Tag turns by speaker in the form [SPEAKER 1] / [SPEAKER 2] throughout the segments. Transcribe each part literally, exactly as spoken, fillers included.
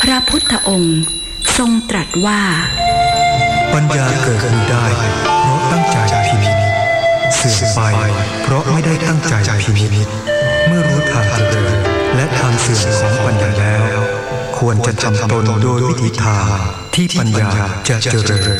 [SPEAKER 1] พระพุทธองค์ทรงตรัสว่า
[SPEAKER 2] ปัญญาเกิดขึ้นได้เพราะตั้งใจพินิจเสื่อมไปเพราะไม่ได้ตั้งใจพินิจเมื่อรู้ทางเจริญและทางเสื่อมของปัญญาแล้วควรจะทำตนโดยวิธีทางที่ปัญญาจะเจริญ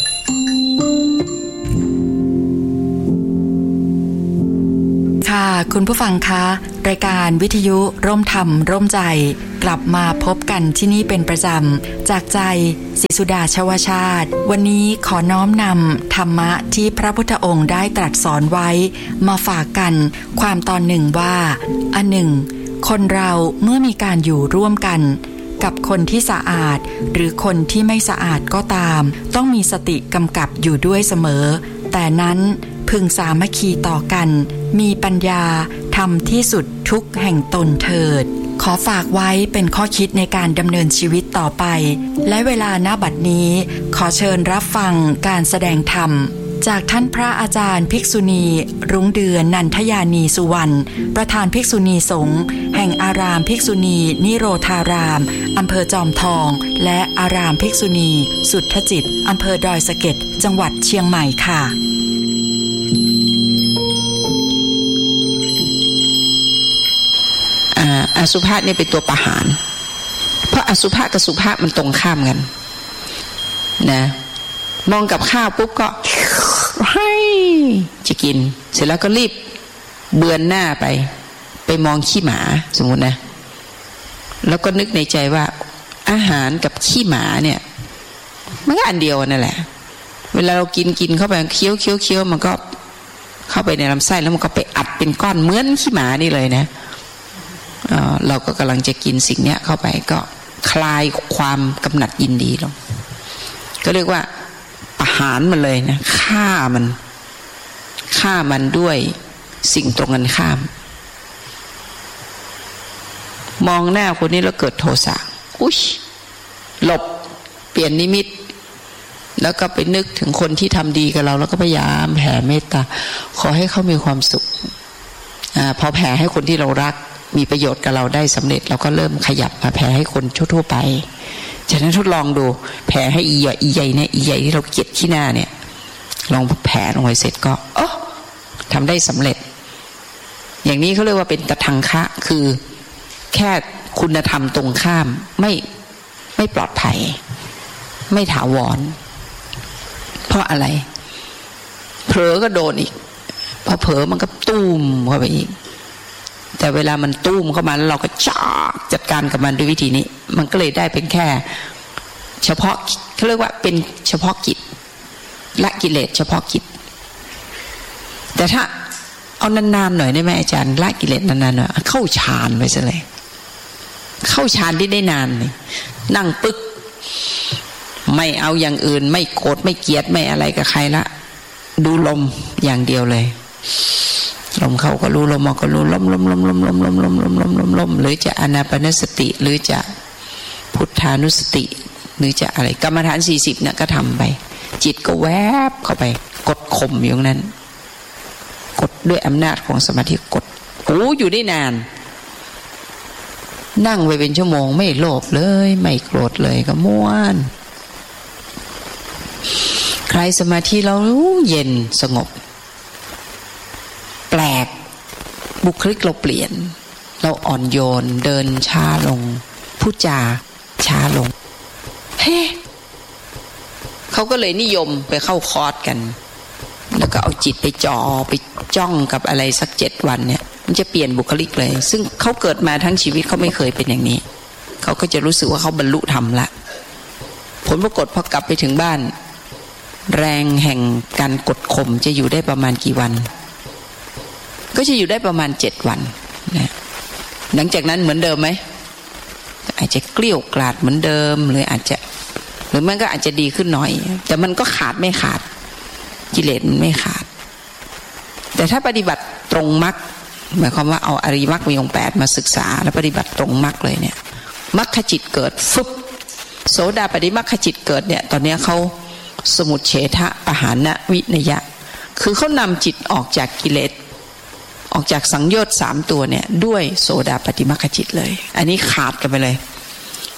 [SPEAKER 3] ค่ะคุณผู้ฟังคะรายการวิทยุร่มธรรมร่มใจกลับมาพบกันที่นี่เป็นประจำจากใจศรีสุดาชวชาติวันนี้ขอน้อมนำธรรมะที่พระพุทธองค์ได้ตรัสสอนไว้มาฝากกันความตอนหนึ่งว่าอันหนึ่งคนเราเมื่อมีการอยู่ร่วมกันกับคนที่สะอาดหรือคนที่ไม่สะอาดก็ตามต้องมีสติกำกับอยู่ด้วยเสมอแต่นั้นพึงสามัคคีต่อกันมีปัญญาทำที่สุดทุกแห่งตนเถิดขอฝากไว้เป็นข้อคิดในการดำเนินชีวิตต่อไปและเวลาณบัดนี้ขอเชิญรับฟังการแสดงธรรมจากท่านพระอาจารย์ภิกษุณีรุ้งเดือนนันทยานีสุวรรณประธานภิกษุณีสงฆ์แห่งอารามภิกษุณีนิโรธารามอำเภอจอมทองและอารามภิกษุณีสุทธจิตอำเภอดอยสะเก็ดจังหวัดเชียงใหม่ค่ะ
[SPEAKER 4] อสุภะเนี่ยเป็นตัวประหารเพราะอสุภะกับสุภะมันตรงข้ามกันนะมองกับข้าวปุ๊บก็ให้จะกินเสร็จแล้วก็รีบเบือนหน้าไปไปมองขี้หมาสมมุตินะแล้วก็นึกในใจว่าอาหารกับขี้หมาเนี่ยมันก็อันเดียวนั่นแหละเวลาเรากินกินเข้าไปเคี้ยวเคี้ยวเคี้ยวมันก็เข้าไปในลำไส้แล้วมันก็ไปอัดเป็นก้อนเหมือนขี้หมานี่เลยนะเราก็กำลังจะกินสิ่งนี้เข้าไปก็คลายความกำหนัดยินดีลงก็เรียกว่าอาหารมันเลยนะฆ่ามันฆ่ามันด้วยสิ่งตรงกันข้ามมองหน้าคนนี้แล้วเกิดโทสะอุ๊ยหลบเปลี่ยนนิมิตแล้วก็ไปนึกถึงคนที่ทำดีกับเราแล้วก็พยายามแผ่เมตตาขอให้เขามีความสุขอ่าพอแผ่ให้คนที่เรารักมีประโยชน์กับเราได้สำเร็จเราก็เริ่มขยับมาแผ่ให้คนทั่วๆไปฉะนั้นทดลองดูแผ่ให้อีใหญ่อีใหญ่เนี่ยอีใหญ่ที่เราเกลียดขี้หน้าเนี่ยลองแผ่ลงไปเสร็จก็เออทำได้สำเร็จอย่างนี้เขาเรียกว่าเป็นตทังคะคือแค่คุณธรรมตรงข้ามไม่ไม่ปลอดภัยไม่ถาวรเพราะอะไรเผลอก็โดนอีกพอเผลอมันก็ตุ้มเข้าไปอีกแต่เวลามันตุ้มเข้ามาแล้วเราก็จ้าจัดการกับมันด้วยวิธีนี้มันก็เลยได้เป็นแค่เฉพาะเขาเรียกว่าเป็นเฉพาะกิจละกิเลสเฉพาะกิจแต่ถ้าเอานานๆหน่อยได้ไหมอาจารย์ละกิเลสนานๆหน่อยเข้าฌานไปซะเลยเข้าฌานที่ได้นานเลยนั่งปึ๊กไม่เอาอย่างอื่นไม่โกรธไม่เกลียดไม่อะไรกับใครละดูลมอย่างเดียวเลยลมเข้าก็รู้ลมออกก็รู้ลมลมลมลมลมลมลมลมลมลมลมหรือจะอานาปานสติหรือจะพุทธานุสติหรือจะอะไรกรรมฐานสี่สิบเนี่ยก็ทำไปจิตก็แวบเข้าไปกดข่มอยู่นั้นกดด้วยอำนาจของสมาธิกดโอ้อยู่ได้นานนั่งไปเป็นชั่วโมงไม่โลภเลยไม่โกรธเลยก็ม่วนใครสมาธิเราเย็นสงบแปลกบุคลิกเราเปลี่ยนเราอ่อนโยนเดินช้าลงพูดจาช้าลงเฮ้เขาก็เลยนิยมไปเข้าคอร์สกันแล้วก็เอาจิตไปจ่อไปจ้องกับอะไรสักเจ็ดวันเนี่ยมันจะเปลี่ยนบุคลิกเลยซึ่งเขาเกิดมาทั้งชีวิตเขาไม่เคยเป็นอย่างนี้เขาก็จะรู้สึกว่าเขาบรรลุธรรมละผลปรากฏพอกลับไปถึงบ้านแรงแห่งการกดข่มจะอยู่ได้ประมาณกี่วันก็จะอยู่ได้ประมาณเจ็ดวันนะหลังจากนั้นเหมือนเดิมไหมอาจจะเกลี้ยกล่อมเหมือนเดิมหรืออาจจะหรือมันก็อาจจะดีขึ้นหน่อยแต่มันก็ขาดไม่ขาดกิเลสมันไม่ขาดแต่ถ้าปฏิบัติตรงมรรคหมายความว่าเอาอริยมรรคมีองค์แปดมาศึกษาแล้วปฏิบัติตรงมรรคเลยเนี่ยมรรคจิตเกิดฟึบโสดาปฏิมรรคจิตเกิดเนี่ยตอนนี้เขาสมุจเฉทะปหานะวินยะคือเขานำจิตออกจากกิเลสออกจากสังโยชน์สามตัวเนี่ยด้วยโสดาปฏิมรรคจิตเลยอันนี้ขาดกันไปเลย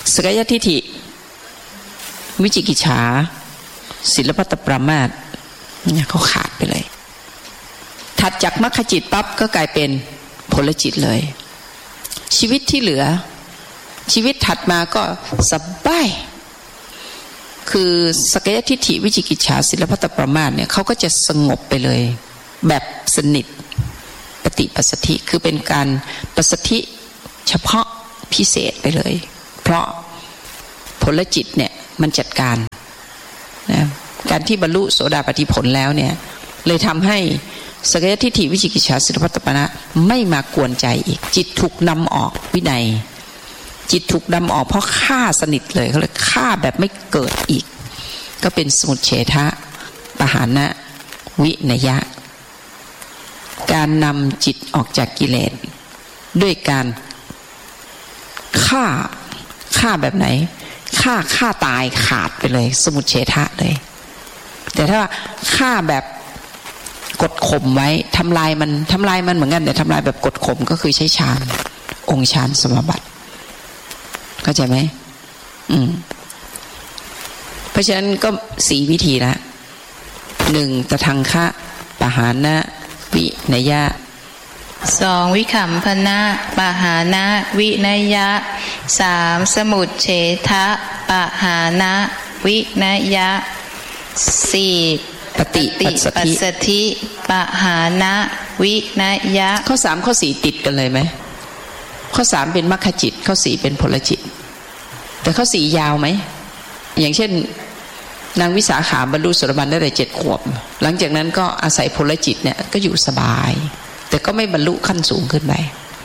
[SPEAKER 4] สกยทิฏฐิวิจิกิจฉาศิลปัตตปรามาสเนี่ยเขาขาดไปเลยถัดจากมรรคจิตปั๊บก็กลายเป็นผลจิตเลยชีวิตที่เหลือชีวิตถัดมาก็สบายคือสกยทิฏฐิวิจิกิจฉาศิลปัตตปรามาสเนี่ยเขาก็จะสงบไปเลยแบบสนิทปฏิปัสสธิคือเป็นการปัสสธิเฉพาะพิเศษไปเลยเพราะผลจิตเนี่ยมันจัดการนะการที่บรรลุโสดาปัตติผลแล้วเนี่ยเลยทำให้สกยทิฏฐิวิจิกิจฉาศิลปัตตปรามาสไม่มากวนใจอีกจิตถูกนำออกวินัยจิตถูกนำออกเพราะฆ่าสนิทเลยเขาเลยฆ่าแบบไม่เกิดอีกก็เป็นสมุจเฉทะปหานะวินยะการนำจิตออกจากกิเลสด้วยการฆ่าฆ่าแบบไหนฆ่าฆ่าตายขาดไปเลยสมุจเฉทะเลยแต่ถ้าฆ่าแบบกดข่มไว้ทำลายมันทำลายมันเหมือนกันแต่ทำลายแบบกดข่มก็คือใช้ฌานองค์ฌานสมาบัติเข้าใจไหมอืมเพราะฉะนั้นก็สี่วิธีละหนึ่งตทังคะปหานะวินยะ
[SPEAKER 5] สองวิคัมพนะปหานะวินยะสามสมุจเฉทะปหานะวินยะสี่
[SPEAKER 4] ปฏิปัสสธิ
[SPEAKER 5] ปหานะวินยะ
[SPEAKER 4] ข้อสามข้อสี่ติดกันเลยไหมข้อสามเป็นมรรคจิตข้อสี่เป็นผลจิตแต่ข้อสี่ยาวไหมอย่างเช่นนางวิสาขาบรรลุโสดาบันได้แต่เจ็ดขวบหลังจากนั้นก็อาศัยผลจิตเนี่ยก็อยู่สบายแต่ก็ไม่บรรลุขั้นสูงขึ้นไป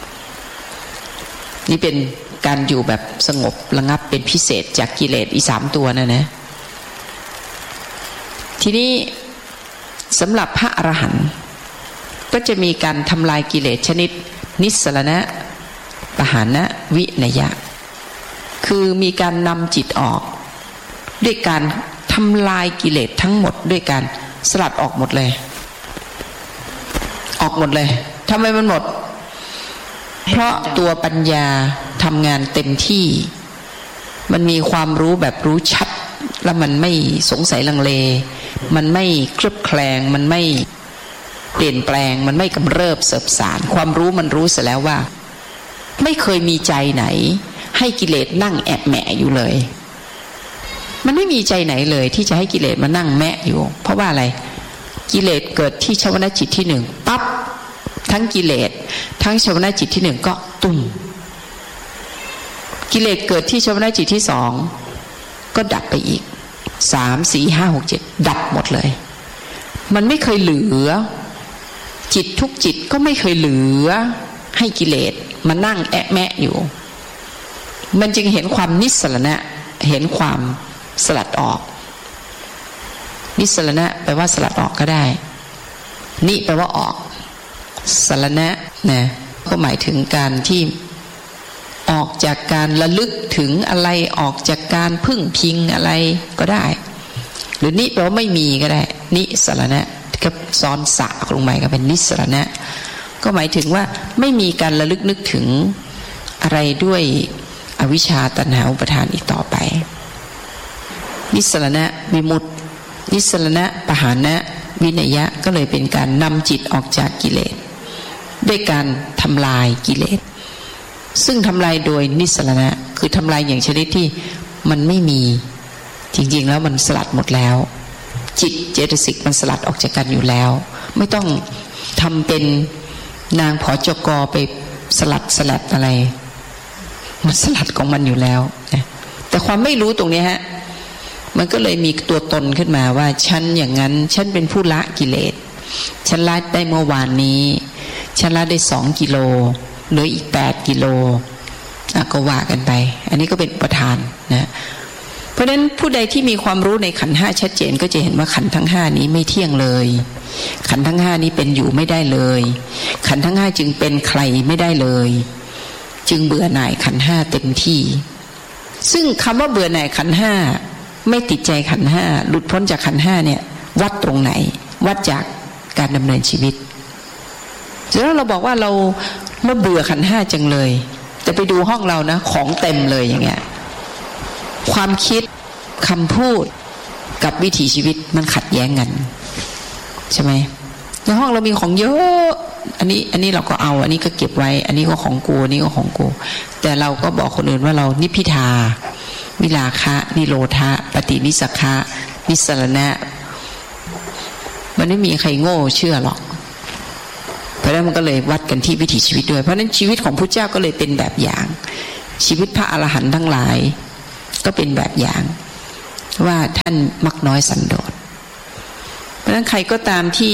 [SPEAKER 4] นี่เป็นการอยู่แบบสงบระงับเป็นพิเศษจากกิเลสอีสามตัวนั่นนะทีนี้สำหรับพระอรหันต์ก็จะมีการทำลายกิเลสชนิดนิสสรณะปหานะวินยะคือมีการนำจิตออกด้วยการทำลายกิเลสทั้งหมดด้วยการสลัดออกหมดเลยออกหมดเลยทำไมมันหมดเพราะตัวปัญญาทำงานเต็มที่มันมีความรู้แบบรู้ชัดแล้วมันไม่สงสัยลังเลมันไม่เคลือบแคลงมันไม่เปลี่ยนแปลงมันไม่กำเริบเสบสารความรู้มันรู้เสียแล้วว่าไม่เคยมีใจไหนให้กิเลสนั่งแอบแหมะอยู่เลยมันไม่มีใจไหนเลยที่จะให้กิเลสมานั่งแมะอยู่เพราะว่าอะไรกิเลสเกิดที่ชวนะจิตที่หนึ่งปั๊บทั้งกิเลสทั้งชวนะจิตที่หนึ่งก็ตุ่มกิเลสเกิดที่ชวนะจิตที่สองก็ดับไปอีกสามสี่ห้าหกเจ็ดดับหมดเลยมันไม่เคยเหลือจิตทุกจิตก็ไม่เคยเหลือให้กิเลสมานั่งแอะแมะอยู่มันจึงเห็นความนิสสรณะเห็นความสลัดออกนิสสรณะแปลว่าสลัดออกก็ได้นิแปลว่าออกสรณะนะก็หมายถึงการที่ออกจากการระลึกถึงอะไรออกจากการพึ่งพิงอะไรก็ได้หรือนิแปลว่าไม่มีก็ได้นิสรณะก็ซ้อนสะลงไปก็เป็นนิสรณะก็หมายถึงว่าไม่มีการระลึกนึกถึงอะไรด้วยอวิชชาตัณหาอุปทานอีกต่อไปนิสสรณะวิมุตตินิสสรณะปหานะวินยะก็เลยเป็นการนำจิตออกจากกิเลสด้วยการทำลายกิเลสซึ่งทำลายโดยนิสสรณะคือทำลายอย่างชนิดที่มันไม่มีจริงๆแล้วมันสลัดหมดแล้วจิตเจตสิกมันสลัดออกจากกันอยู่แล้วไม่ต้องทำเป็นนางผอจกไปสลัดสลัดอะไรมันสลัดของมันอยู่แล้วนะแต่ความไม่รู้ตรงนี้ฮะมันก็เลยมีตัวตนขึ้นมาว่าฉันอย่างนั้นฉันเป็นผู้ละกิเลสฉันละได้เมื่อวานนี้ฉันละได้สองกิโลเหลืออีกแปดกิโลก็ว่ากันไปอันนี้ก็เป็นอุปทานนะเพราะฉะนั้นผู้ใดที่มีความรู้ในขันธ์ห้าชัดเจนก็จะเห็นว่าขันธ์ทั้งห้านี้ไม่เที่ยงเลยขันธ์ทั้งห้านี้เป็นอยู่ไม่ได้เลยขันธ์ทั้งห้าจึงเป็นใครไม่ได้เลยจึงเบื่อหน่ายขันธ์ห้าเต็มที่ซึ่งคำว่าเบื่อหน่ายขันธ์ห้าไม่ติดใจขันธ์ห้าหลุดพ้นจากขันธ์ห้าเนี่ยวัดตรงไหนวัดจากการดำเนินชีวิตแล้วเราบอกว่าเราเราเบื่อขันธ์ห้าจังเลยแต่ไปดูห้องเรานะของเต็มเลยอย่างเงี้ยความคิดคำพูดกับวิถีชีวิตมันขัดแย้งกันใช่ไหมในห้องเรามีของเยอะอันนี้อันนี้เราก็เอาอันนี้ก็เก็บไว้อันนี้ก็ของกูอันนี้ก็ของกูแต่เราก็บอกคนอื่นว่าเรานิพพิทาวิราคะนิโรธะปฏินิสขะนิสรณะมันไม่มีใครโง่เชื่อหรอกเพราะฉะนั้นมันก็เลยวัดกันที่วิถีชีวิตด้วยเพราะฉะนั้นชีวิตของพระเจ้าก็เลยเป็นแบบอย่างชีวิตพระอรหันต์ทั้งหลายก็เป็นแบบอย่างว่าท่านมักน้อยสันโดษเพราะฉะนั้นใครก็ตามที่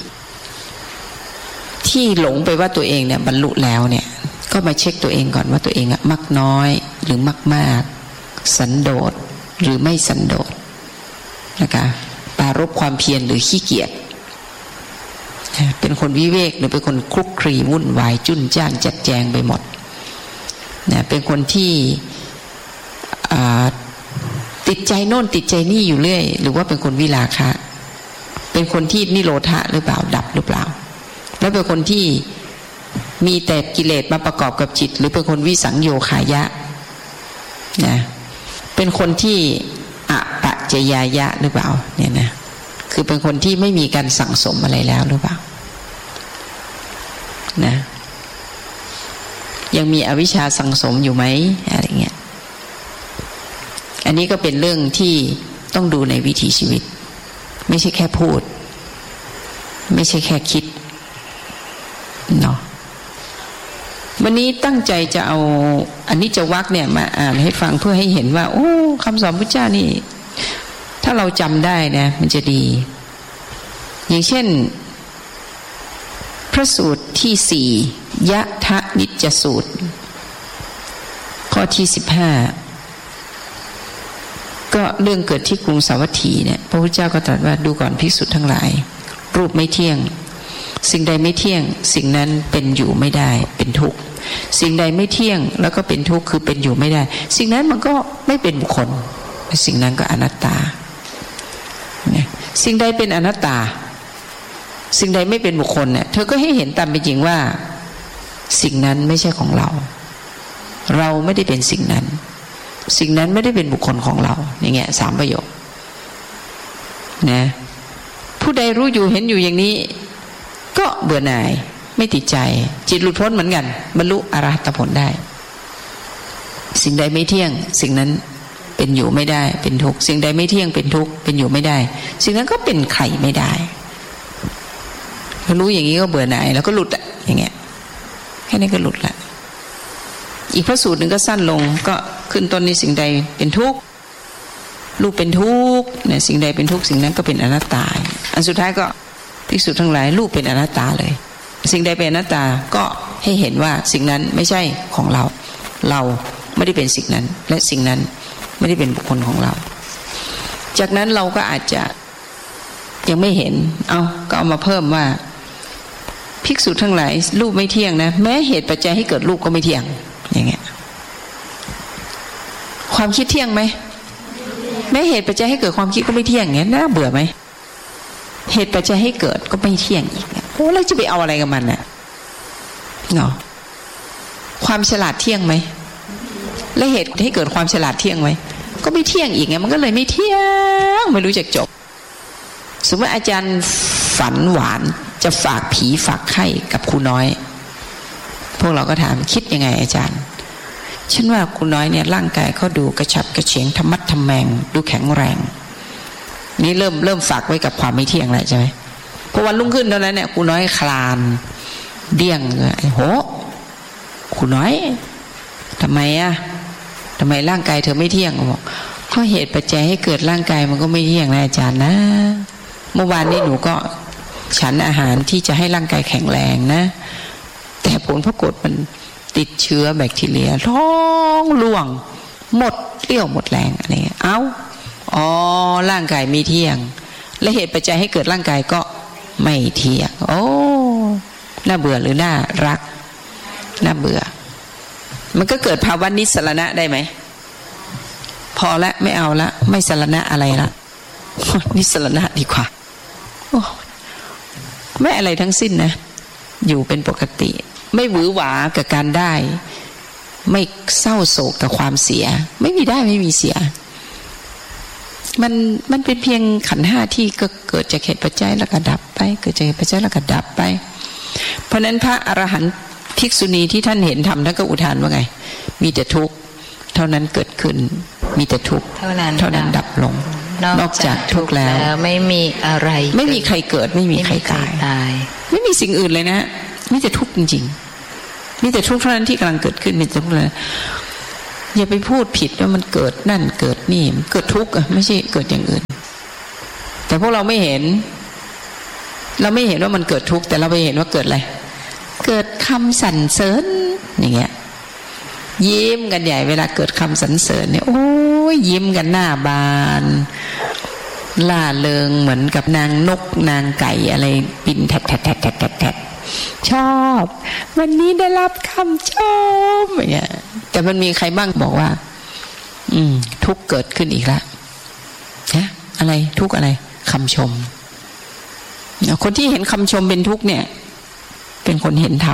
[SPEAKER 4] ที่หลงไปว่าตัวเองเนี่ยบรรลุแล้วเนี่ยก็มาเช็คตัวเองก่อนว่าตัวเองอะมักน้อยหรือมักมากสันโดษหรือไม่สันโดษนะคะปรารภความเพียรหรือขี้เกียจเป็นคนวิเวกหรือเป็นคนคลุกคลีวุ่นวายจุนจ้านจัดแจงไปหมดเนี่ยเป็นคนที่ติดใจโน่นติดใจนี่อยู่เรื่อยหรือว่าเป็นคนวิราคะเป็นคนที่นิโรธะหรือเปล่าดับหรือเปล่าแล้วเป็นคนที่มีแต่กิเลสมาประกอบกับจิตหรือเป็นคนวิสังโยคายะนะเป็นคนที่อปัจจยายะหรือเปล่าเนี่ยนะคือเป็นคนที่ไม่มีการสั่งสมอะไรแล้วหรือเปล่านะยังมีอวิชชาสั่งสมอยู่ไหมอะไรเงี้ยอันนี้ก็เป็นเรื่องที่ต้องดูในวิถีชีวิตไม่ใช่แค่พูดไม่ใช่แค่คิดเนาะวันนี้ตั้งใจจะเอาอันนี้จะวักเนี่ยมาอ่านให้ฟังเพื่อให้เห็นว่าโอ้คำสอนพระเจ้านี่ถ้าเราจำได้นะมันจะดีอย่างเช่นพระสูตรที่สี่ยะทะนิจจสูตรข้อที่สิบห้าก็เรื่องเกิดที่กรุงสาวัตถีเนี่ยพระพุทธเจ้าก็ตรัสว่าดูก่อนภิกษุทั้งหลายรูปไม่เที่ยงสิ่งใดไม่เที่ยงสิ่งนั้นเป็นอยู่ไม่ได้เป็นทุกข์สิ่งใดไม่เที่ยงแล้วก็เป็นทุกข์คือเป็นอยู่ไม่ได้สิ่งนั้นมันก็ไม่เป็นบุคคลสิ่งนั้นก็อนัตตาสิ่งใดเป็นอนัตตาสิ่งใดไม่เป็นบุคคลเนี่ยเธอก็ให้เห็นตามเป็นจริงว่าสิ่งนั้นไม่ใช่ของเราเราไม่ได้เป็นสิ่งนั้นสิ่งนั้นไม่ได้เป็นบุคคลของเราอย่างเงี้ยสามประโยคนะผู้ใดรู้อยู่เห็นอยู่อย่างนี้ก็เบื่อหน่ายไม่ติดใจจิตหลุดพ้นเหมือนกันบรรลุอรหัตผลได้สิ่งใดไม่เที่ยงสิ่งนั้นเป็นอยู่ไม่ได้เป็นทุกข์สิ่งใดไม่เที่ยงเป็นทุกข์เป็นอยู่ไม่ได้สิ่งนั้นก็เป็นไข่ไม่ได้รู้อย่างนี้ก็เบื่อหน่ายแล้วก็หลุดอะอย่างเงี้ยแค่นี้ก็หลุดละอีกพระสูตรหนึ่งก็สั้นลงก็ขึ้นต้นนี้สิ่งใดเป็นทุกข์รูปเป็นทุกข์เนี่ยสิ่งใดเป็นทุกข์สิ่งนั้นก็เป็นอนัตตาอันสุดท้ายก็ภิกษุทั้งหลายรูปเป็นอนัตตาเลยสิ่งใดเป็นอนัตตาก็ให้เห็นว่าสิ่งนั้นไม่ใช่ของเราเราไม่ได้เป็นสิ่งนั้นและสิ่งนั้นไม่ได้เป็นบุคคลของเราจากนั้นเราก็อาจจะยังไม่เห็นเอาก็เอามาเพิ่มว่าภิกษุทั้งหลายรูปไม่เที่ยงนะแม้เหตุปัจจัยให้เกิดรูปก็ไม่เที่ยงอย่างเงี้ยความคิดเที่ยงไหมแม้เหตุปัจจัยให้เกิดความคิดก็ไม่เที่ยงอย่างเงี้ยน่าเบื่อไหมเหตุปัจจัยให้เกิดก็ไม่เที่ยงอีกโอ้แล้วจะไปเอาอะไรกับมันน่ะเนาะความฉลาดเที่ยงไหมและเหตุให้เกิดความฉลาดเที่ยงไหมก็ไม่เที่ยงอีกไงมันก็เลยไม่เที่ยงไม่รู้จักจบสมมติอาจารย์ฝันหวานจะฝากผีฝากไข้กับครูน้อยพวกเราก็ถามคิดยังไงอาจารย์ฉันว่าครูน้อยเนี่ยร่างกายเขาดูกระฉับกระเฉงธรรมัดทำแมงดูแข็งแรงนี่เริ่มเริ่มฝากไว้กับความไม่เที่ยงแล้วใช่ไหมพอวันรุ่งขึ้นเท่านั้นเนี่ยครูน้อยคลานเดี้ยงเลยโหครูน้อยทำไมอะทำไมร่างกายเธอไม่เที่ยงบอกก็เหตุปัจจัยให้เกิดร่างกายมันก็ไม่เที่ยงนะอาจารย์นะเมื่อวานนี้หนูก็ฉันอาหารที่จะให้ร่างกายแข็งแรงนะแต่ผลปรากฏมันติดเชื้อแบคทีเรียท้องร่วงหมดเรี่ยวหมดแรงอะไรเงี้ยเอ้าอ๋อร่างกายไม่เที่ยงและเหตุปัจจัยให้เกิดร่างกายก็ไม่เที่ยงโอ้น่าเบื่อหรือน่ารักน่าเบื่อมันก็เกิดภาวะนิสรณะได้ไหมพอละไม่เอาละไม่สรณะอะไรละนิสรณะดีกว่าไม่อะไรทั้งสิ้นนะอยู่เป็นปกติไม่หวือหวากับการได้ไม่เศร้าโศกกับความเสียไม่มีได้ไม่มีเสียมันมันเป็นเพียงขันธ์ห้าที่ก็เกิดจากเหตุปัจจัยแล้วก็ดับไปเกิดจากเหตุปัจจัยแล้วก็ดับไปเพราะนั้นพระอรหันต์ภิกษุณีที่ท่านเห็นธรรมท่านก็อุทานว่าไงมีแต่ทุกข์เท่านั้นเกิดขึ้นมีแต่ทุกข์เท่านั้นเท่านั้นดับลงนอกจากทุกข์แล้ว
[SPEAKER 5] ไม่มีอะไร
[SPEAKER 4] ไม่มีใครเกิดไม่มีใครตายไม่มีสิ่งอื่นเลยนะมีแต่ทุกข์จริงๆมีแต่ทุกข์เท่านั้นที่กำลังเกิดขึ้นมีแต่ทุกข์เลยอย่าไปพูดผิดว่ามันเกิดนั่นเกิดนี่มันเกิดทุกข์อะไม่ใช่เกิดอย่างอื่นแต่พวกเราไม่เห็นเราไม่เห็นว่ามันเกิดทุกข์แต่เราไปเห็นว่าเกิดอะไรเกิดคำสรรเสริญอย่างเงี้ยยิ้มกันใหญ่เวลาเกิดคำสรรเสริญเนี่ยโอ้ยยิ้มกันหน้าบานล่าเริงเหมือนกับนางนกนางไก่อะไรบินแทดแทดแทดแทดแทดแทดชอบวันนี้ได้รับคำชมอย่างเงี้ยแต่มันมีใครบ้างบอกว่าอืมทุกเกิดขึ้นอีกแล้วนะอะไรทุกอะไรคำชมคนที่เห็นคำชมเป็นทุกเนี่ย เป็นคนเห็นธรรม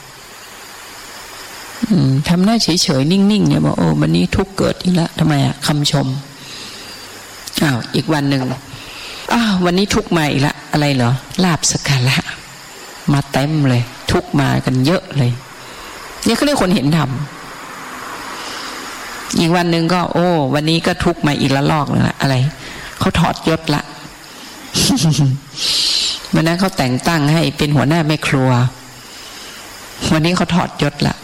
[SPEAKER 4] ทำหน้าเฉยๆนิ่งๆเนี่ยบอกโอ้วันนี้ทุกเกิดอีกแล้วทำไมอ่ะคำชมอ้าวอีกวันหนึ่งอ้าววันนี้ทุกมาอีกแล้วอะไรเหรอลาภสักการะมาเต็มเลยทุกมากันเยอะเลยเนี่ยเขาเรียกคนเห็นธรรมอีกวันหนึ่งก็โอ้วันนี้ก็ทุกมาอีกละลอกละอะไรเขาถอดยศละ วันนั้นเขาแต่งตั้งให้เป็นหัวหน้าแม่ครัววันนี้เขาถอดยศละ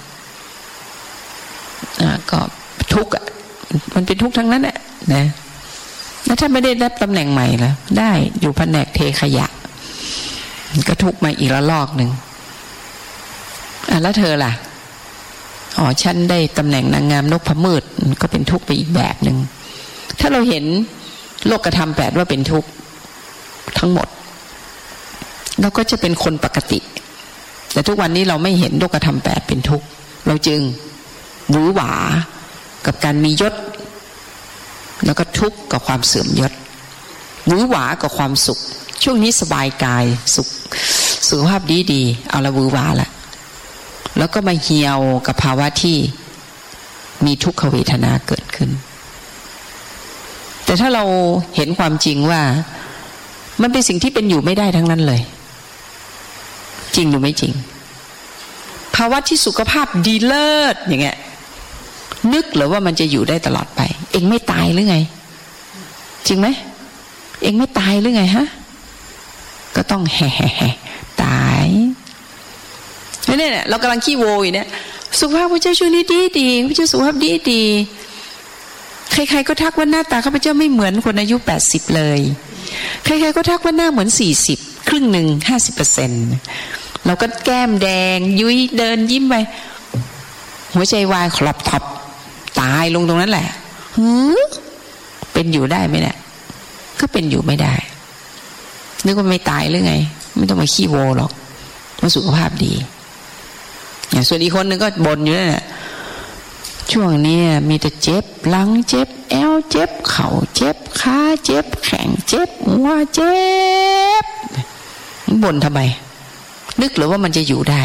[SPEAKER 4] อ่าก็ทุกข์อ่ะมันเป็นทุกข์ทั้งนั้นแหละนะแล้วถ้าไม่ได้รับตำแหน่งใหม่ล่ะได้อยู่แผนกเทขยะก็ทุกข์มาอีกละลอกหนึ่งอ่ะแล้วเธอล่ะอ๋อฉันได้ตำแหน่งนางงามนพมืดก็เป็นทุกข์ไปอีกแบบหนึ่งถ้าเราเห็นโลกธรรมแปดว่าเป็นทุกข์ทั้งหมดเราก็จะเป็นคนปกติแต่ทุกวันนี้เราไม่เห็นโลกธรรมแปดเป็นทุกข์เราจึงหวือหวากับการมียศแล้วก็ทุกข์กับความเสื่อมยศหวือหวากับความสุขช่วงนี้สบายกายสุขสุขภาพดีดีเอาละหวือหวาละแล้วก็มาเหี่ยวกับภาวะที่มีทุกขเวทนาเกิดขึ้นแต่ถ้าเราเห็นความจริงว่ามันเป็นสิ่งที่เป็นอยู่ไม่ได้ทั้งนั้นเลยจริงหรือไม่จริงภาวะที่สุขภาพดีเลิศอย่างเงี้ยนึกหรือว่ามันจะอยู่ได้ตลอดไปเองไม่ตายหรือไงจริงไหมเองไม่ตายหรือไงฮะก็ต้องแห่แห่ตายเนี่ยเรากำลังขี้โวอยู่เนี่ยสุขภาพพระเจ้าช่วงนี้ดีดีพระเจ้าสุขภาพดีดีใครๆก็ทักว่าหน้าตาข้าพเจ้าไม่เหมือนคนอายุแปดสิบเลยใครๆก็ทักว่าหน้าเหมือนสี่สิบครึ่งหนึ่งห้าสิบเปอร์เซ็นต์เราก็แก้มแดงยุ้ยเดินยิ้มไปหัวใจวายคลอบท็อปตายลงตรงนั้นแหละหือเป็นอยู่ได้ไหมเนี่ยก็เป็นอยู่ไม่ได้นึกว่าไม่ตายหรือไงไม่ต้องมาขี้โวหรอกว่าสุขภาพดีอย่างส่วนอีกคนนึงก็บ่นอยู่นั่นแหละช่วงนี้มีแต่เจ็บหลังเจ็บแอวเจ็บเข่าเจ็บขาเจ็บแข้งเจ็บหัวเจ็บบ่นทำไมนึกหรือว่ามันจะอยู่ได้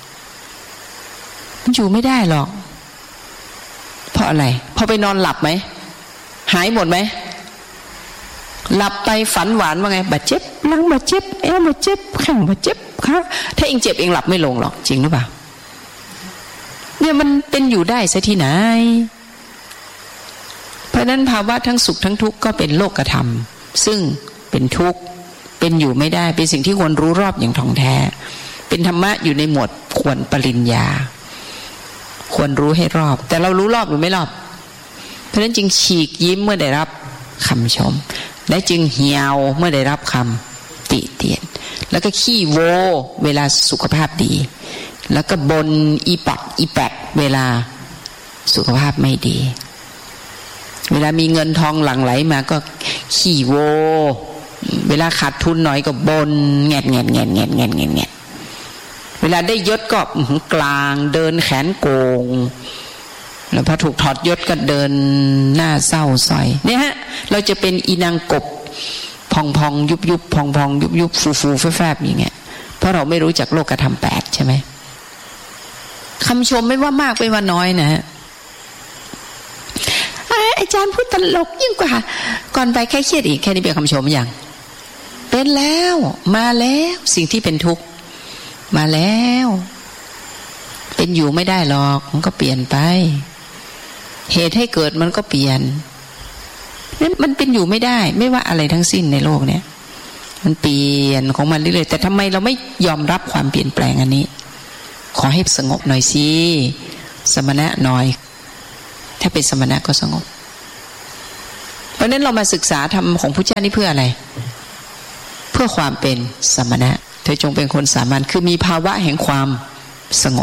[SPEAKER 4] มันอยู่ไม่ได้หรอกเพราะอะไรพอไปนอนหลับไหมหายหมดไหมหลับไปฝันหวานว่าไงบาดเจ็บหลังบาดเจ็บแอวบาดเจ็บแข้งบาดเจ็บขาถ้าเองเจ็บเองหลับไม่ลงหรอกจริงหรือเปล่าเนี่ยมันเป็นอยู่ได้ซะที่ไหนเพราะนั้นภาวะทั้งสุขทั้งทุกข์ก็เป็นโลกธรรมซึ่งเป็นทุกข์เป็นอยู่ไม่ได้เป็นสิ่งที่ควรรู้รอบอย่างท่องแท้เป็นธรรมะอยู่ในหมวดควรปริญญาควรรู้ให้รอบแต่เรารู้รอบหรือไม่รอบเพราะฉะนั้นจึงฉีกยิ้มเมื่อได้รับคำชมและจึงเหี่ยวเมื่อได้รับคำติเตียนแล้วก็ขี้โวเวลาสุขภาพดีแล้วก็บนอีปัดอีแปดเวลาสุขภาพไม่ดีเวลามีเงินทองหลั่งไหลมาก็ขี้โวเวลาขาดทุนหน่อยก็บนแงดแงดแงดแงดแงดแงดแงดเวลาได้ยศก็กลางเดินแขนโกงแล้วพอถูกถอดยศก็เดินหน้าเศร้าซอยเนี่ยฮะเราจะเป็นอีนางกบพองพองยุบยุบพองพองยุบยุบฟูฟูแฟบแฟบอย่างเงี้ยเพราะเราไม่รู้จักโลกธรรมแปดใช่ไหมคำชมไม่ว่ามากไม่ว่าน้อยนะฮะอาจารย์พูดตลกยิ่งกว่าก่อนไปแค่เครียดอีกแค่นี้เป็นคำชมอย่างเป็นแล้วมาแล้วสิ่งที่เป็นทุกข์มาแล้วเป็นอยู่ไม่ได้หรอกมันก็เปลี่ยนไปเหตุให้เกิดมันก็เปลี่ยนนั้นมันเป็นอยู่ไม่ได้ไม่ว่าอะไรทั้งสิ้นในโลกเนี่ยมันเปลี่ยนของมันเรื่อยๆแต่ทำไมเราไม่ยอมรับความเปลี่ยนแปลงอันนี้ขอให้สงบหน่อยสิสมณะหน่อยถ้าเป็นสมณะก็สงบเพราะนั้นเรามาศึกษาธรรมของพุทธเจ้านี่เพื่ออะไรเพื่อความเป็นสมณะเธอจงเป็นคนสามัญคือมีภาวะแห่งความสงบ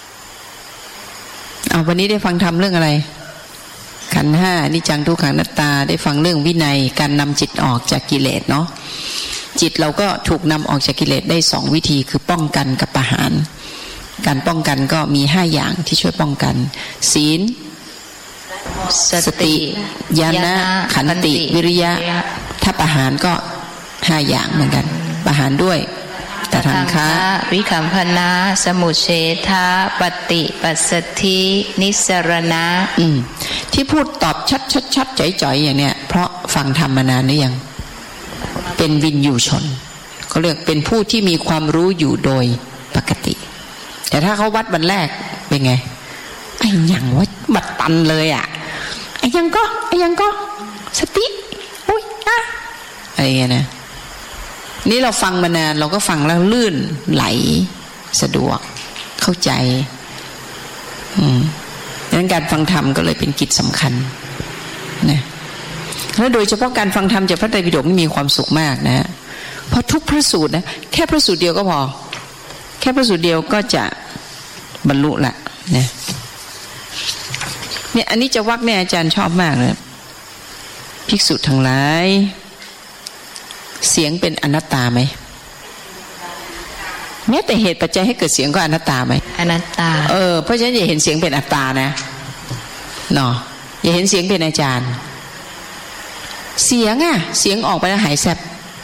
[SPEAKER 4] เอาวันนี้ได้ฟังธรรมเรื่องอะไรขันธ์ห้านิจจังทุกขังอนัตตาได้ฟังเรื่องวินัยการนำจิตออกจากกิเลสเนาะจิตเราก็ถูกนำออกจากกิเลสได้สองวิธีคือป้องกันกับประหารการป้องกันก็มีห้าอย่างที่ช่วยป้องกันศีลสติญาณขันติวิริยะถ้าประหารก็ห้าอย่างเหมือนกันประหารด้วยตทังคะ
[SPEAKER 5] วิคัมพนาสมุเฉทะปฏิปัสสธินิสรณะ
[SPEAKER 4] อืมที่พูดตอบชัดชัดชัดจ่อยจ่อยอย่างเนี้ยเพราะฟังธรรมมานานหรือยังเป็นวินยูชนเขาเรียกเป็นผู้ที่มีความรู้อยู่โดยปกติแต่ถ้าเขาวัดวันแรกเป็นไงไอ้ยังว่าบัดตันเลยอ่ะไอ้ยังก็ไอ้ยังก็สติอุ้ยอะอะไรเงี้ยนะนี่เราฟังมานานเราก็ฟังแล้วลื่นไหลสะดวกเข้าใจอืมดังนั้นการฟังธรรมก็เลยเป็นกิจสำคัญนะแล้วโดยเฉพาะการฟังธรรมจากพระไตรปิฎกมีความสุขมากนะเพราะทุกพระสูตรนะแค่พระสูตรเดียวก็พอแค่พระสูตรเดียวก็จะบรรลุละนะเนี่ยอันนี้จะวักเนี่ยอาจารย์ชอบมากเลยภิกษุทั้งหลายเสียงเป็นอนัตตาไหมแม้แต่เหตุปัจจัยให้เกิดเสียงก็อนัตตาไหม
[SPEAKER 5] อนัตตา
[SPEAKER 4] เออเพราะฉะนั้นอย่าเห็นเสียงเป็นอัตตานะเนาะอย่าเห็นเสียงเป็นอาจารย์เสียงอ่ะเสียงออกไปแล้วหายแซ่บ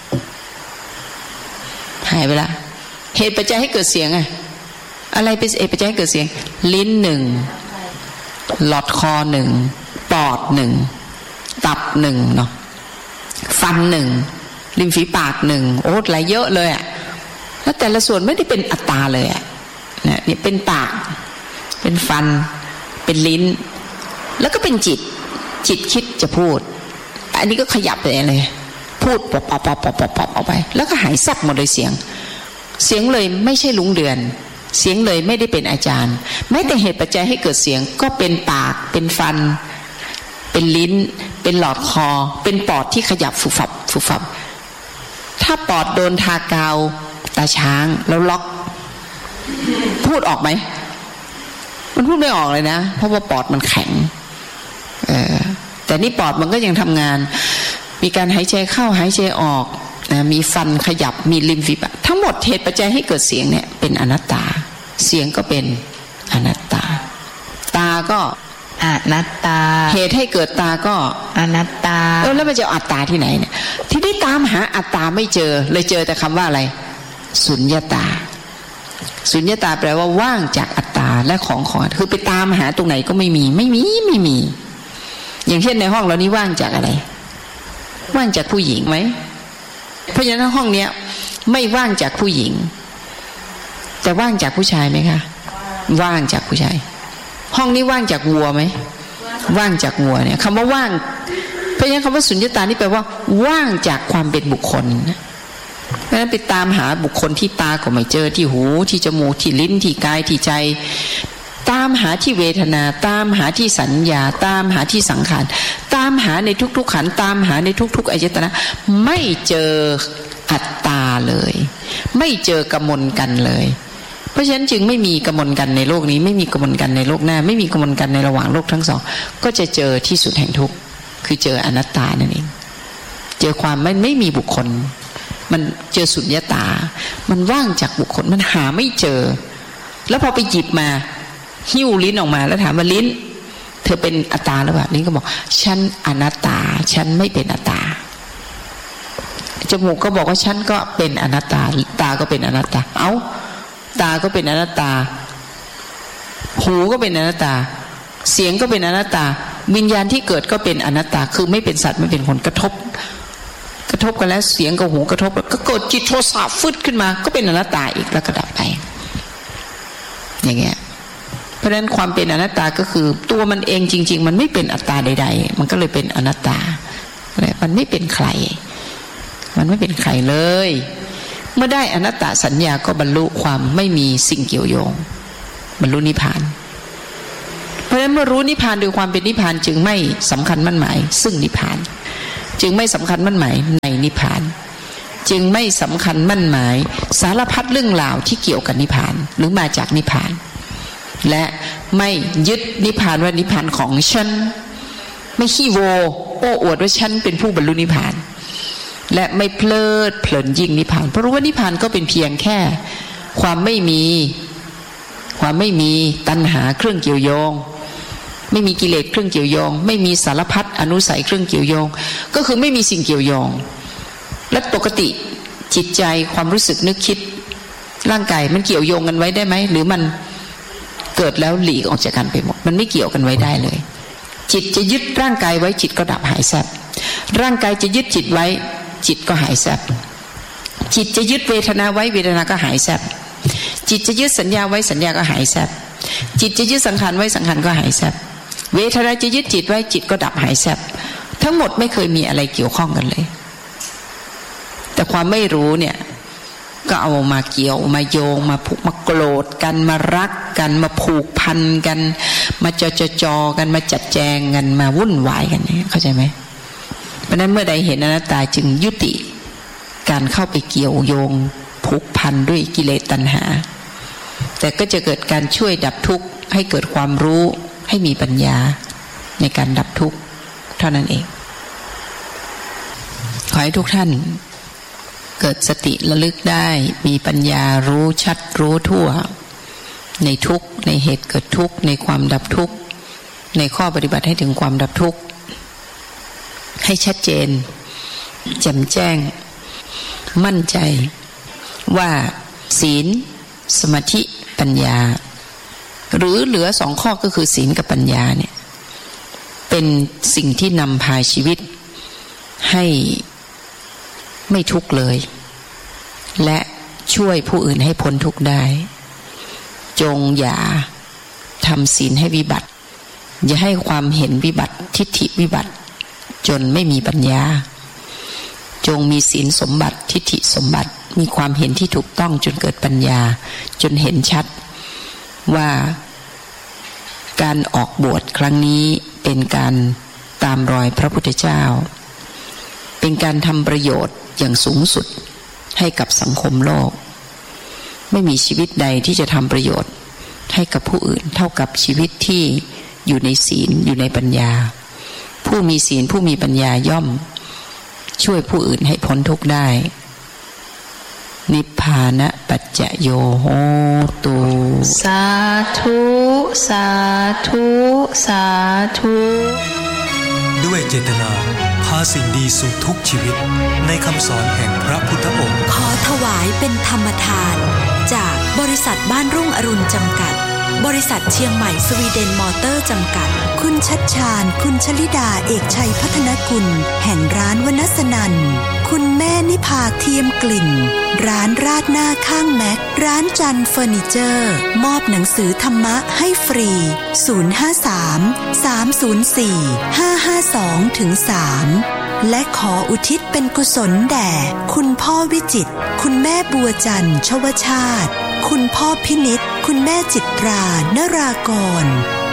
[SPEAKER 4] หายไปละเหตุปัจจัยให้เกิดเสียงอ่ะอะไรเป็นเหตุปัจจัยให้เกิดเสียงลิ้นหนึ่งหลอดคอหนึ่งปอดหนึ่งตับหนึ่งเนาะฟันหนึ่งริมฝีปากหนึ่งโอ้หลายเยอะเลยอ่ะแล้วแต่ละส่วนไม่ได้เป็นอัตตาเลยอ่ะนะนี่เป็นปากเป็นฟันเป็นลิ้นแล้วก็เป็นจิตจิตคิดจะพูดอันนี้ก็ขยับไปเลยพูดปอบปอบปอบปอบปอบออกไปแล้วก็หายแซ่บหมดเลยเสียงเสียงเลยไม่ใช่ลุงเดือนเสียงเลยไม่ได้เป็นอาจารย์แม้แต่เหตุปัจจัยให้เกิดเสียงก็เป็นปากเป็นฟันเป็นลิ้นเป็นหลอดคอเป็นปอดที่ขยับฟุบฟับฟุบฟับถ้าปอดโดนทากาวตาช้างแล้วล็อกพูดออกไหมมันพูดไม่ออกเลยนะเพราะว่าปอดมันแข็งเออแต่นี่ปอดมันก็ยังทำงานมีการหายใจเข้าหายใจออกนะมีฟันขยับมีริมฝีปากทั้งหมดเหตุปัจจัยให้เกิดเสียงเนี่ยเป็นอนัตตาเสียงก็เป็นอนัตตาตาก็
[SPEAKER 5] อนัตตา
[SPEAKER 4] เหตุให้เกิดตาก็
[SPEAKER 5] อนัตตา
[SPEAKER 4] เออแล้วมันจะอัตตาที่ไหนเนี่ยที่ได้ตามหาอัตตาไม่เจอเลยเจอแต่คำว่าอะไรสุญญตาสุญญตาแปลว่าว่างจากอัตตาและของของคือไปตามหาตรงไหนก็ไม่มีไม่มีไม่มีอย่างเช่นในห้องเรานี้ว่างจากอะไรว่างจากผู้หญิงไหมเพราะฉะนั้นห้องเนี้ยไม่ว่างจากผู้หญิงแต่ว่างจากผู้ชายไหมคะว่างจากผู้ชายห้องนี้ว่างจากวัวไหมว่างจากวัวเนี่ยคำว่าว่างเพราะฉะนั้นคำว่าสุญญตานี่แปลว่าว่างจากความเป็นบุคคลเพราะฉะนั้นไปตามหาบุคคลที่ตาก็ไม่เจอที่หูที่จมูกที่ลิ้นที่กายที่ใจตามหาที่เวทนาตามหาที่สัญญาตามหาที่สังขารตามหาในทุกๆขันธ์ตามหาในทุกๆอายตนะไม่เจออัตตาเลยไม่เจอกมลกันเลยเพราะฉะนั้นจึงไม่มีกมลกันในโลกนี้ไม่มีกมลกันในโลกหน้าไม่มีกมลกันในระหว่างโลกทั้งสองก็จะเจอที่สุดแห่งทุกข์คือเจออนัตตานั่นเองเจอความไม่ไม่มีบุคคลมันเจอสุญญตามันว่างจากบุคคลมันหาไม่เจอแล้วพอไปหยิบมาหิ้วลิ้นออกมาแล้วถามว่าลิ้นเธอเป็นอัตตาหรือเปล่าลิ้นก็บอกฉันอนัตตาฉันไม่เป็นอัตตาจมูกก็บอกว่าฉันก็เป็นอนัตตาตาก็เป็นอนัตตาเอ้าตาก็เป็นอนัตตาหูก็เป็นอนัตตาเสียงก็เป็นอนัตตาวิญญาณที่เกิดก็เป็นอนัตตาคือไม่เป็นสัตว์ไม่เป็นคนกระทบกระทบกันแล้วเสียงกับหูกระทบก็เกิดจิตโทสะฟึดขึ้นมาก็เป็นอนัตตาอีกแล้วก็ดับไปอย่างเงี้ยเพราะฉะนั้นความเป็นอนัตตาก็คือตัวมันเองจริงๆมันไม่เป็นอัตตาใดๆมันก็เลยเป็นอนัตตามันไม่เป็นใครมันไม่เป็นใครเลยเมื่อได้อนัตตสัญญาก็บรรลุความไม่มีสิ่งเกี่ยวโยงบรรลุนิพพานเพราะฉะนั้นเมื่อรู้นิพพานโดยความเป็นนิพพานจึงไม่สำคัญมั่นหมายซึ่งนิพพานจึงไม่สำคัญมั่นหมายในนิพพานจึงไม่สำคัญมั่นหมายสารพัดเรื่องราวที่เกี่ยวกับนิพพานหรือมาจากนิพพานและไม่ยึดนิพพานว่านิพพานของฉันไม่ขี้โวโอ้อวดว่าฉันเป็นผู้บรรลุนิพพานและไม่เพลิดเพลินยิ่งนิพพานเพราะรู้ว่านิพพานก็เป็นเพียงแค่ความไม่มีความไม่มีตัณหาเครื่องเกี่ยวโยงไม่มีกิเลสเครื่องเกี่ยวโยงไม่มีสารพัดอนุสัยเครื่องเกี่ยวโยงก็คือไม่มีสิ่งเกี่ยวโยงและปกติจิตใจความรู้สึกนึกคิดร่างกายมันเกี่ยวโยงกันไว้ได้ไหมหรือมันเกิดแล้วหลีกออกจากกันไปหมดมันไม่เกี่ยวกันไว้ได้เลยจิตจะยึดร่างกายไว้จิตก็ดับหายแซ่บร่างกายจะยึดจิตไว้จิตก็หายแซ่บจิตจะยึดเวทนาไว้เวทนาก็หายแซ่บจิตจะยึดสัญญาไว้สัญญาก็หายแซ่บจิตจะยึดสังขารไว้สังขารก็หายแซ่บเวทนาจะยึดจิตไว้จิตก็ดับหายแซ่บทั้งหมดไม่เคยมีอะไรเกี่ยวข้องกันเลยแต่ความไม่รู้เนี่ยก็เอามาเกี่ยวมาโยงมาผูกมาโกรธกันมารักกันมาผูกพันกันมาจอจจอกันมาจัดแจงกันมาวุ่นวายกันเนี่ยเข้าใจไหมเพราะนั้นเมื่อใดเห็นอนัตตาจึงยุติการเข้าไปเกี่ยวโยงผูกพันด้วยกิเลสตัณหาแต่ก็จะเกิดการช่วยดับทุกข์ให้เกิดความรู้ให้มีปัญญาในการดับทุกข์เท่านั้นเองขอให้ทุกท่านเกิดสติระลึกได้มีปัญญารู้ชัดรู้ทั่วในทุกข์ในเหตุเกิดทุกข์ในความดับทุกข์ในข้อปฏิบัติให้ถึงความดับทุกข์ให้ชัดเจนแจ่มแจ้งมั่นใจว่าศีลสมาธิปัญญาหรือเหลือสองข้อก็คือศีลกับปัญญาเนี่ยเป็นสิ่งที่นำพาชีวิตให้ไม่ทุกข์เลยและช่วยผู้อื่นให้พ้นทุกข์ได้จงอย่าทำศีลให้วิบัติอย่าให้ความเห็นวิบัติทิฏฐิวิบัติจนไม่มีปัญญาจงมีศีลสมบัติทิฏฐิสมบัติมีความเห็นที่ถูกต้องจนเกิดปัญญาจนเห็นชัดว่าการออกบวชครั้งนี้เป็นการตามรอยพระพุทธเจ้าเป็นการทำประโยชน์อย่างสูงสุดให้กับสังคมโลกไม่มีชีวิตใดที่จะทำประโยชน์ให้กับผู้อื่นเท่ากับชีวิตที่อยู่ในศีลอยู่ในปัญญาผู้มีศีลผู้มีปัญญาย่อมช่วยผู้อื่นให้พ้นทุกข์ได้นิพพานะปัจจโยโหตุ
[SPEAKER 5] สาธุสาธุสาธุ
[SPEAKER 2] ด้วยเจตนาพาสิ่งดีสู่ทุกชีวิตในคำสอนแห่งพระพุทธองค์
[SPEAKER 1] ขอถวายเป็นธรรมทานจากบริษัทบ้านรุ่งอรุณจำกัดบริษัทเชียงใหม่สวีเดนมอเตอร์จำกัดคุณชัดชาญคุณชลิดาเอกชัยพัฒนกุลแห่งร้านวนัสนันคุณแม่นิพาเทียมกลิ่นร้านราดหน้าข้างแม็กร้านจันเฟอร์นิเจอร์มอบหนังสือธรรมะให้ฟรีศูนย์ ห้า สาม สาม ศูนย์ สี่ ห้า ห้า สอง สาม และขออุทิศเป็นกุศลแด่คุณพ่อวิจิตรคุณแม่บัวจันทร์ชวชาติคุณพ่อพินิจคุณแม่จิตรานรากร